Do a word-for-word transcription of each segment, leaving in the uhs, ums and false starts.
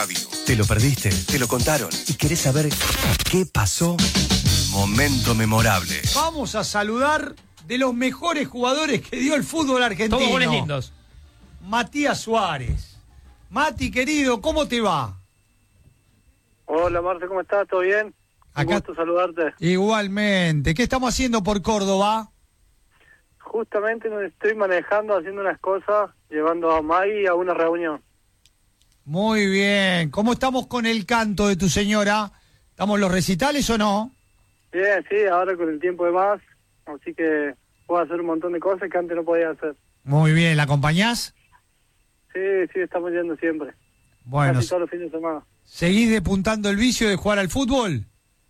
radio. ¿Te lo perdiste? ¿Te lo contaron? ¿Y querés saber qué pasó? Momento memorable. Vamos a saludar de los mejores jugadores que dio el fútbol argentino. Todos goles lindos. Matías Suárez. Mati, querido, ¿cómo te va? Hola, Marce, ¿cómo estás? ¿Todo bien? Un Acá... gusto saludarte. Igualmente. ¿Qué estamos haciendo por Córdoba? Justamente me estoy manejando, haciendo unas cosas, llevando a Maggie a una reunión. Muy bien. ¿Cómo estamos con el canto de tu señora? ¿Estamos en los recitales o no? Bien, sí, ahora con el tiempo de más, así que puedo hacer un montón de cosas que antes no podía hacer. Muy bien. ¿La acompañás? Sí, sí, estamos yendo siempre. Bueno. Casi todos los fines de semana. ¿Seguís despuntando el vicio de jugar al fútbol?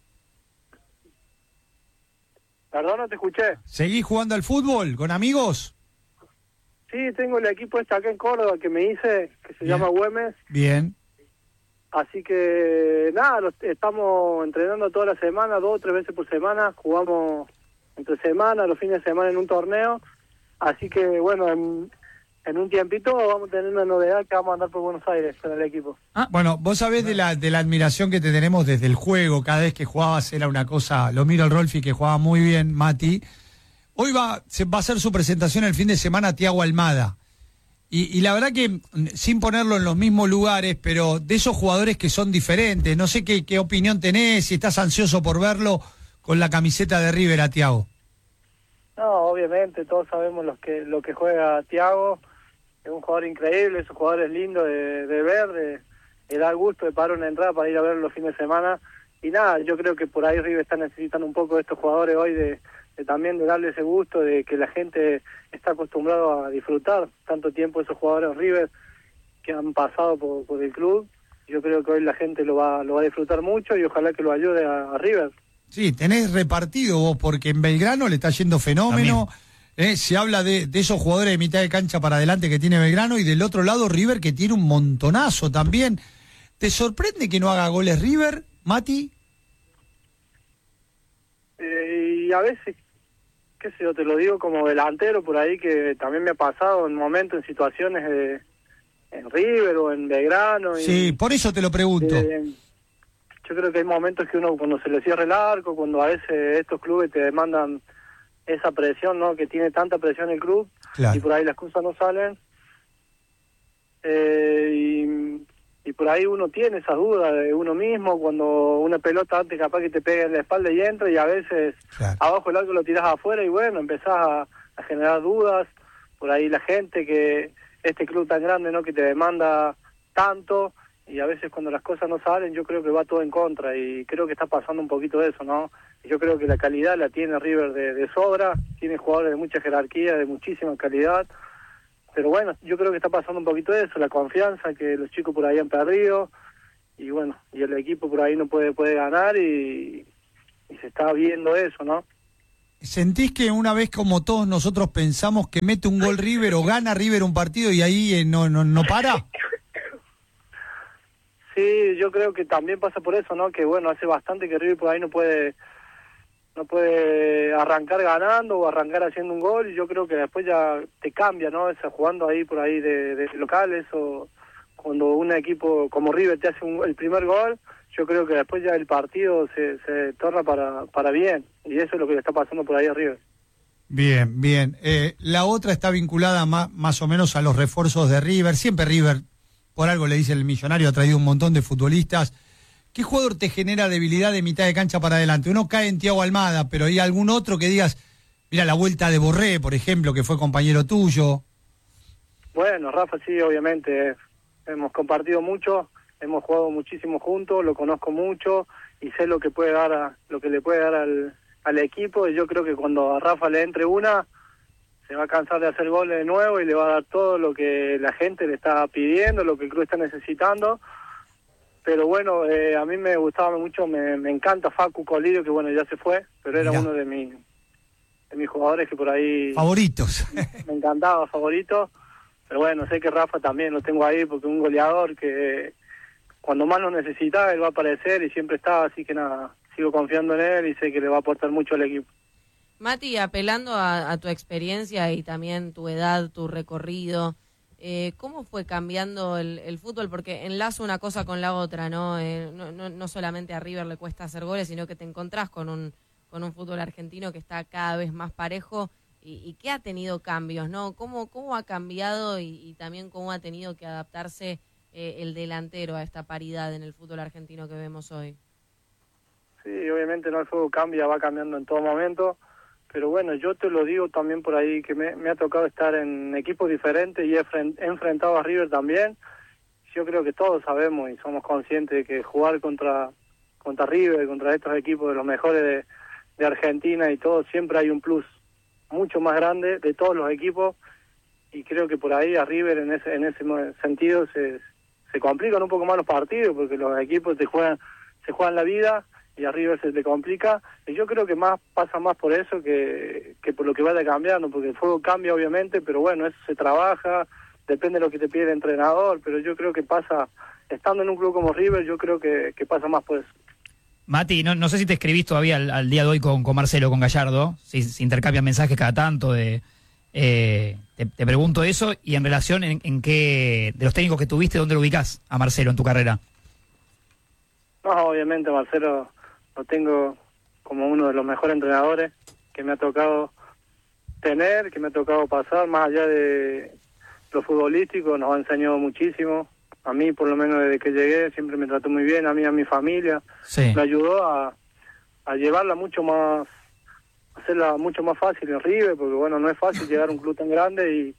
Perdón, no te escuché. ¿Seguís jugando al fútbol con amigos? Sí, tengo el equipo este acá en Córdoba que me hice, que se Bien. llama Güemes. Bien. Así que, nada, los, estamos entrenando toda la semana, dos o tres veces por semana. Jugamos entre semana, los fines de semana en un torneo. Así que, bueno, en, en un tiempito vamos a tener una novedad que vamos a andar por Buenos Aires con el equipo. Ah, bueno, vos sabés de la, de la admiración que te tenemos desde el juego. Cada vez que jugabas era una cosa... Lo miro al Rolfi, que jugaba muy bien, Mati. Hoy va, se va a hacer su presentación el fin de semana Thiago Almada. Y, y la verdad que, sin ponerlo en los mismos lugares, pero de esos jugadores que son diferentes, no sé qué, qué opinión tenés, si estás ansioso por verlo con la camiseta de River a Thiago. No, obviamente, todos sabemos los que, lo que juega Thiago. Es un jugador increíble, es un jugador es lindo de, de ver, de, de dar gusto de pagar una entrada para ir a verlo los fines de semana. Y nada, yo creo que por ahí River está necesitando un poco de estos jugadores hoy, de, de también de darle ese gusto, de que la gente está acostumbrado a disfrutar tanto tiempo esos jugadores River que han pasado por, por el club. Yo creo que hoy la gente lo va, lo va a disfrutar mucho y ojalá que lo ayude a, a River. Sí, tenés repartido vos, porque en Belgrano le está yendo fenómeno. Eh, se habla de, de esos jugadores de mitad de cancha para adelante que tiene Belgrano, y del otro lado River, que tiene un montonazo también. ¿Te sorprende que no haga goles River, Mati? Eh, y a veces, qué sé yo, te lo digo como delantero por ahí, que también me ha pasado en momentos, en situaciones de, en River o en Belgrano. Y, sí, por eso te lo pregunto. Eh, yo creo que hay momentos que uno, cuando se le cierra el arco, cuando a veces estos clubes te demandan esa presión, ¿no? Que tiene tanta presión el club, claro. Y por ahí las cosas no salen. Eh, y, y por ahí uno tiene esa duda de uno mismo, cuando una pelota antes capaz que te pega en la espalda y entra, y a veces claro. Abajo el arco lo tirás afuera y bueno, empezás a, a generar dudas. Por ahí la gente, que este club tan grande, ¿no? Que te demanda tanto, y a veces cuando las cosas no salen, yo creo que va todo en contra, y creo que está pasando un poquito de eso, ¿no? Yo creo que la calidad la tiene River de, de sobra, tiene jugadores de mucha jerarquía, de muchísima calidad, pero bueno, yo creo que está pasando un poquito de eso, la confianza que los chicos por ahí han perdido, y bueno, y el equipo por ahí no puede puede ganar, y, y se está viendo eso, ¿no? ¿Sentís que una vez, como todos nosotros pensamos, que mete un gol River o gana River un partido y ahí eh, no, no, no para? Sí, yo creo que también pasa por eso, ¿no? Que bueno, hace bastante que River por ahí no puede no puede arrancar ganando o arrancar haciendo un gol, y yo creo que después ya te cambia, ¿no? Esa, jugando ahí por ahí de, de locales, o cuando un equipo como River te hace un, el primer gol, yo creo que después ya el partido se, se torna para, para bien, y eso es lo que le está pasando por ahí a River. Bien, bien. Eh, la otra está vinculada más, más o menos a los refuerzos de River. Siempre River, por algo le dice el millonario, ha traído un montón de futbolistas. ¿Qué jugador te genera debilidad de mitad de cancha para adelante? Uno cae en Thiago Almada, pero ¿hay algún otro que digas, mira, la vuelta de Borré, por ejemplo, que fue compañero tuyo? Bueno, Rafa, sí, obviamente. Hemos compartido mucho, hemos jugado muchísimo juntos, lo conozco mucho y sé lo que puede dar a, lo que le puede dar al, al equipo, y yo creo que cuando a Rafa le entre una, se va a cansar de hacer goles de nuevo y le va a dar todo lo que la gente le está pidiendo, lo que el club está necesitando. Pero bueno, eh, a mí me gustaba mucho, me, me encanta Facu Colidio, que bueno, ya se fue, pero era Mirá. uno de mis de mis jugadores que por ahí... Favoritos. Me encantaba, favorito. Pero bueno, sé que Rafa también lo tengo ahí, porque es un goleador que cuando más lo necesita, él va a aparecer y siempre está, así que nada, sigo confiando en él y sé que le va a aportar mucho al equipo. Mati, apelando a, a tu experiencia y también tu edad, tu recorrido, Eh, ¿Cómo fue cambiando el, el fútbol? Porque enlazo una cosa con la otra, ¿no? Eh, no, no, no solamente a River le cuesta hacer goles, sino que te encontrás con un, con un fútbol argentino que está cada vez más parejo y, y que ha tenido cambios, ¿no? ¿Cómo, cómo ha cambiado y, y también cómo ha tenido que adaptarse eh, el delantero a esta paridad en el fútbol argentino que vemos hoy? Sí, obviamente no, el juego cambia, va cambiando en todo momento. Pero bueno, yo te lo digo también por ahí, que me, me ha tocado estar en equipos diferentes y he, fren, he enfrentado a River también. Yo creo que todos sabemos y somos conscientes de que jugar contra contra River, contra estos equipos de los mejores de, de Argentina y todo, siempre hay un plus mucho más grande de todos los equipos. Y creo que por ahí a River en ese en ese sentido se, se complican un poco más los partidos, porque los equipos te juegan se juegan la vida y a River se le complica, y yo creo que más pasa más por eso que, que por lo que vaya cambiando, porque el juego cambia obviamente, pero bueno, eso se trabaja, depende de lo que te pide el entrenador, pero yo creo que pasa, estando en un club como River, yo creo que, que pasa más por eso. Mati, no, no sé si te escribís todavía al, al día de hoy con, con Marcelo, con Gallardo, si, si intercambian mensajes cada tanto, de eh, te, te pregunto eso, y en relación en, en qué, de los técnicos que tuviste, ¿dónde lo ubicás a Marcelo en tu carrera? No, obviamente Marcelo lo tengo como uno de los mejores entrenadores que me ha tocado tener, que me ha tocado pasar, más allá de lo futbolístico, nos ha enseñado muchísimo. A mí, por lo menos desde que llegué, siempre me trató muy bien, a mí y a mi familia. Sí. Me ayudó a, a llevarla mucho más, hacerla mucho más fácil en River, porque bueno, no es fácil llegar a un club tan grande y,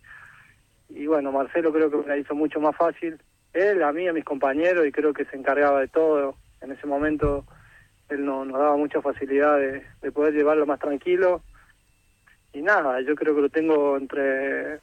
y bueno, Marcelo creo que me la hizo mucho más fácil. Él, a mí, a mis compañeros, y creo que se encargaba de todo. En ese momento él no, nos daba mucha facilidad de, de poder llevarlo más tranquilo. Y nada, yo creo que lo tengo entre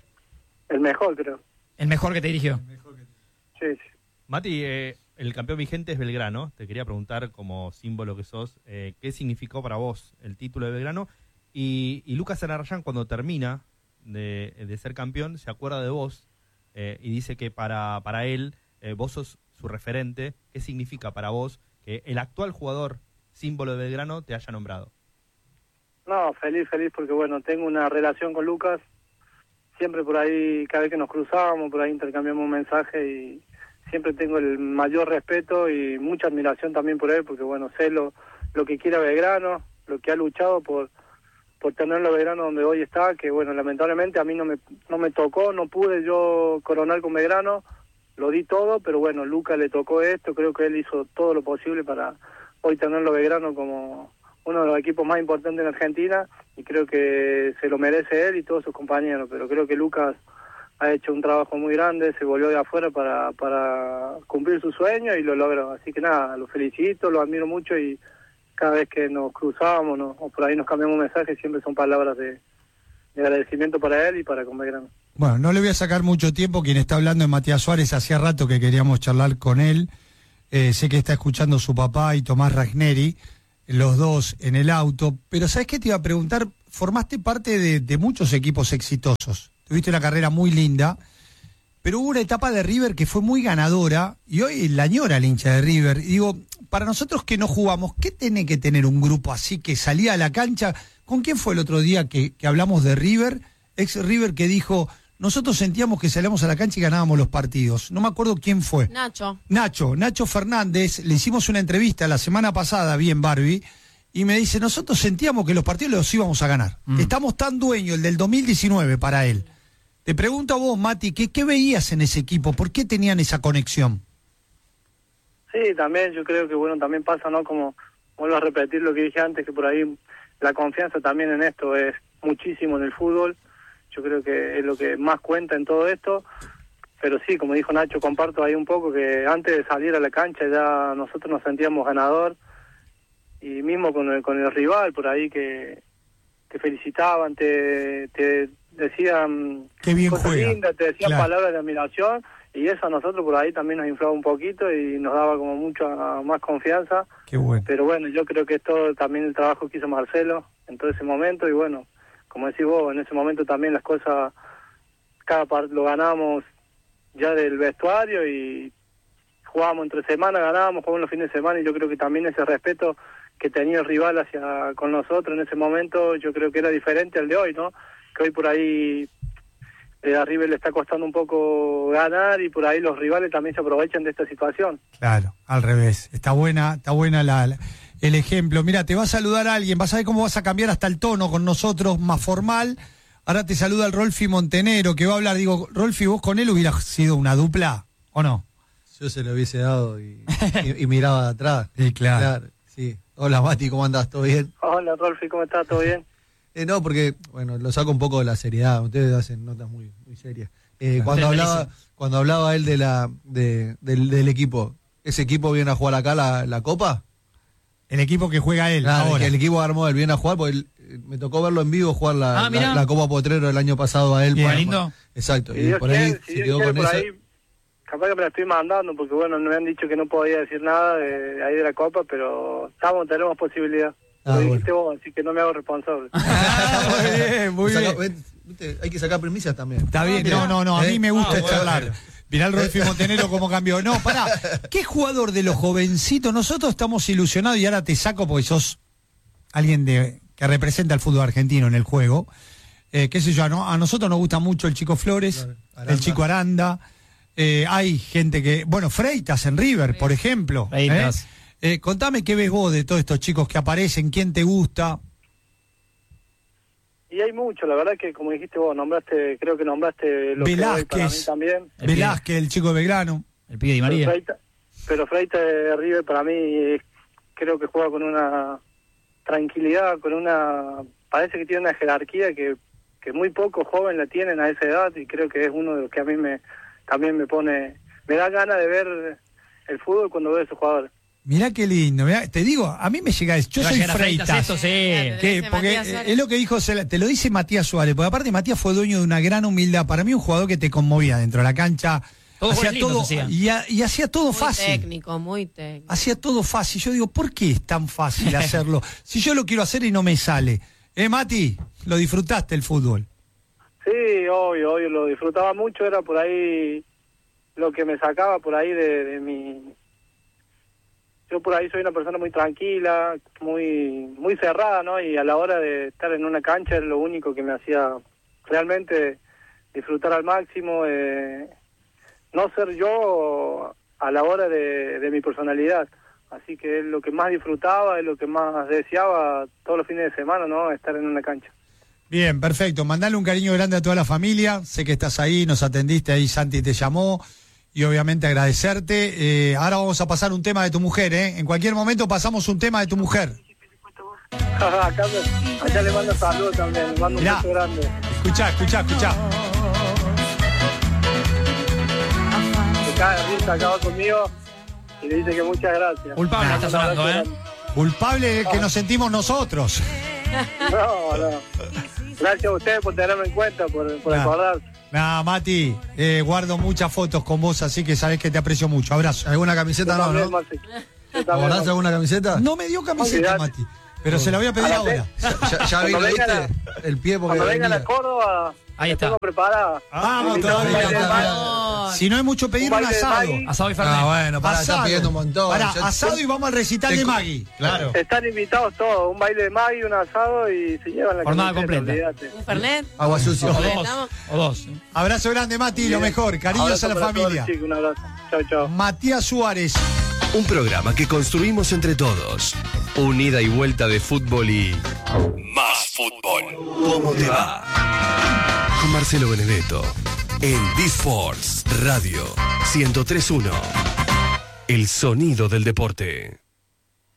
el mejor, creo. El mejor que te dirigió. Sí, sí. Mati, eh, el campeón vigente es Belgrano. Te quería preguntar, como símbolo que sos, eh, ¿qué significó para vos el título de Belgrano? Y, y Lucas Arrayán, cuando termina de, de ser campeón, se acuerda de vos eh, y dice que para, para él, eh, vos sos su referente. ¿Qué significa para vos que el actual jugador símbolo de Belgrano te haya nombrado? No, feliz, feliz, porque bueno, tengo una relación con Lucas. Siempre por ahí, cada vez que nos cruzábamos, por ahí intercambiamos mensajes y siempre tengo el mayor respeto y mucha admiración también por él, porque bueno, sé lo, lo que quiere Belgrano, lo que ha luchado por por tenerlo Belgrano donde hoy está, que bueno, lamentablemente a mí no me no me tocó, no pude yo coronar con Belgrano, lo di todo, pero bueno, Lucas le tocó esto, creo que él hizo todo lo posible para hoy tenerlo Belgrano como uno de los equipos más importantes en Argentina, y creo que se lo merece él y todos sus compañeros, pero creo que Lucas ha hecho un trabajo muy grande, se volvió de afuera para para cumplir su sueño y lo logró, así que nada, lo felicito, lo admiro mucho y cada vez que nos cruzábamos no, o por ahí nos cambiamos mensajes, siempre son palabras de, de agradecimiento para él y para con Belgrano. Bueno, no le voy a sacar mucho tiempo, quien está hablando es Matías Suárez, hacía rato que queríamos charlar con él, eh, sé que está escuchando su papá y Tomás Ragneri, los dos en el auto, pero ¿sabes qué te iba a preguntar? Formaste parte de, de muchos equipos exitosos, tuviste una carrera muy linda, pero hubo una etapa de River que fue muy ganadora, y hoy la añora el hincha de River. Y digo, para nosotros que no jugamos, ¿qué tiene que tener un grupo así que salía a la cancha? ¿Con quién fue el otro día que, que hablamos de River? Ex River que dijo, nosotros sentíamos que salíamos a la cancha y ganábamos los partidos. No me acuerdo quién fue. Nacho. Nacho, Nacho Fernández, le hicimos una entrevista la semana pasada, bien Barbie, y me dice, nosotros sentíamos que los partidos los íbamos a ganar. Mm. Estamos tan dueños, el del dos mil diecinueve para él. Te pregunto a vos, Mati, ¿qué, ¿qué veías en ese equipo? ¿Por qué tenían esa conexión? Sí, también yo creo que bueno, también pasa, ¿no? Como vuelvo a repetir lo que dije antes, que por ahí la confianza también en esto es muchísimo en el fútbol. Yo creo que es lo que más cuenta en todo esto. Pero sí, como dijo Nacho, comparto ahí un poco que antes de salir a la cancha ya nosotros nos sentíamos ganador. Y mismo con el, con el rival, por ahí que te felicitaban, te, te decían Qué bien cosas juega. lindas, te decían Claro. palabras de admiración. Y eso a nosotros por ahí también nos inflaba un poquito y nos daba como mucha más confianza. Qué bueno. Pero bueno, yo creo que es todo también el trabajo que hizo Marcelo en todo ese momento. Y bueno, como decís vos, en ese momento también las cosas, cada parte lo ganamos ya del vestuario y jugábamos entre semanas, ganábamos, jugábamos los fines de semana, y yo creo que también ese respeto que tenía el rival hacia con nosotros en ese momento, yo creo que era diferente al de hoy, ¿no? Que hoy por ahí eh, a River le está costando un poco ganar y por ahí los rivales también se aprovechan de esta situación. Claro, al revés. Está buena, está buena la, la- el ejemplo. Mira, te va a saludar alguien, vas a ver cómo vas a cambiar hasta el tono con nosotros, más formal. Ahora te saluda el Rolfi Montenegro, que va a hablar. Digo, Rolfi, vos con él hubieras sido una dupla, ¿o no? Yo se lo hubiese dado y, y- y miraba de atrás. Sí, claro. Sí. Hola Mati, ¿cómo andás? ¿Todo bien? Hola Rolfi, ¿cómo estás? ¿Todo bien? Eh, no, porque, bueno, lo saco un poco de la seriedad. Ustedes hacen notas muy, muy serias. Eh, Claro. cuando Ustedes hablaba merecen. cuando hablaba él de la de, del, del equipo, ¿ese equipo viene a jugar acá la, la Copa? El equipo que juega él Claro, ahora. que el equipo armó él viene a jugar, porque él, eh, me tocó verlo en vivo jugar la, Ah, mirá. la, la Copa Potrero el año pasado a él. Bien. Para- Lindo. Exacto, Si y Dios por ahí quiere, si se Dios quedó quiere, con por esa. ahí, capaz que me la estoy mandando, porque bueno, me han dicho que no podía decir nada de ahí de la Copa, pero estamos, tenemos posibilidad. Ah, Lo dijiste bueno. vos, así que no me hago responsable. Ah, muy bien, muy Saca- bien. ven, viste, hay que sacar premisas también. Está bien, no, no, no, a ¿Eh? mí me gusta Ah, bueno. charlar. Mirá el Rolfi Montenegro cómo cambió. No, pará, ¿qué jugador de los jovencitos? Nosotros estamos ilusionados y ahora te saco porque sos alguien de que representa al fútbol argentino en el juego. Eh, qué sé yo, ¿no? A nosotros nos gusta mucho el Chico Flores, Claro, Aranda. el Chico Aranda. Eh, hay gente que, bueno, Freitas en River, por ejemplo. ¿eh? Freitas. Eh, contame qué ves vos de todos estos chicos que aparecen, quién te gusta. Y hay mucho, la verdad que como dijiste vos, nombraste, creo que nombraste lo que hoy para mí Velázquez. también. El Velázquez, el chico de Belgrano. El pibe Di Pero María. Freitas, pero Freitas de River para mí eh, creo que juega con una tranquilidad, con una, parece que tiene una jerarquía que, que muy pocos jóvenes la tienen a esa edad y creo que es uno de los que a mí me también me pone, me da ganas de ver el fútbol cuando veo a esos jugadores. Mirá qué lindo, mirá, te digo, a mí me llega eso. Yo Va a soy llegar a Freitas Freitas. esto, sí. Claro. Que- Dice porque Matías eh, Suárez. es lo que dijo, Cela- te lo dice Matías Suárez, porque aparte Matías fue dueño de una gran humildad. Para mí un jugador que te conmovía dentro de la cancha. Todos hacía goles lindos todo hacía. y, ha- y hacía todo Muy fácil. técnico, muy técnico. Hacía todo fácil. Yo digo, ¿por qué es tan fácil hacerlo? Si yo lo quiero hacer y no me sale. ¿Eh, Mati? ¿Lo disfrutaste el fútbol? Sí, obvio, obvio, lo disfrutaba mucho, era por ahí lo que me sacaba por ahí de, de mi... Yo por ahí soy una persona muy tranquila, muy muy cerrada, ¿no? Y a la hora de estar en una cancha es lo único que me hacía realmente disfrutar al máximo, eh, no ser yo a la hora de, de mi personalidad. Así que es lo que más disfrutaba, es lo que más deseaba todos los fines de semana, ¿no? Estar en una cancha. Bien, perfecto. Mandale un cariño grande a toda la familia. Sé que estás ahí, nos atendiste ahí, Santi te llamó. Y obviamente agradecerte. Eh, ahora vamos a pasar un tema de tu mujer, ¿eh? En cualquier momento pasamos un tema de tu mujer. acá, me- acá le mando saludos también, le mando un Mirá. beso grande. Escuchá, escuchá, escuchá. Se cae de risa, acaba conmigo y le dice que muchas gracias. Culpable Ah, está sonando, ¿eh? Culpable que nos sentimos nosotros. No, no. Gracias a ustedes por tenerme en cuenta, por, por Nah. acordarse. Nah, Mati, eh, guardo muchas fotos con vos, así que sabés que te aprecio mucho. Abrazo. ¿Alguna Yo camiseta no, también, no? Marci. Yo también, ¿Abordás Marci. alguna camiseta? No me dio camiseta, Olvidate. Mati, pero se la voy a pedir A la ahora. Ya, ya vi, Cuando ¿lo vengan viste? El pie porque Cuando vengan a venía. Córdoba, Ahí la está. tengo preparada. Vamos Invitamos todavía, un baile de todavía. Magui. Si no hay mucho pedir, Un un baile de asado. Magui. Asado y Fernet. Ah, bueno, pará, Asado. está pidiendo un montón. Pará, Yo- asado y vamos al recital Te de co- Magui. Claro. Están invitados todos, un baile de Magui, un asado y se llevan la Jornada camiseta, completa. olvídate. Un Fernet. Agua sucia. O Ahí dos. estamos. O dos. ¿eh? Abrazo grande, Mati, lo mejor. Cariños Abrazo a la para todos, familia. chicos, un abrazo. Chao, chao. Matías Suárez. Un programa que construimos entre todos. Un ida y vuelta de fútbol y más fútbol. ¿Cómo te va? Con Marcelo Benedetto en D-Sports Radio ciento tres punto uno. El sonido del deporte.